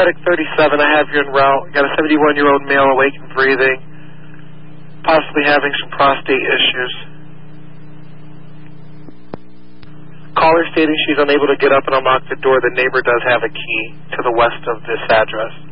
Paramedic 37, I have you en route. Got a 71-year-old male awake and breathing, possibly having some prostate issues. Caller stating she's unable to get up and unlock the door. The neighbor does have a key to the west of this address.